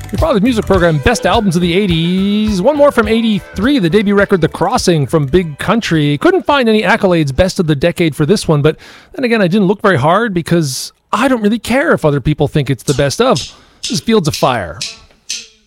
Your Father's Music Program, best albums of the 80s. One more from 83, the debut record, The Crossing from Big Country. Couldn't find any accolades best of the decade for this one, but then again, I didn't look very hard because I don't really care if other people think it's the best of. This is Fields of Fire.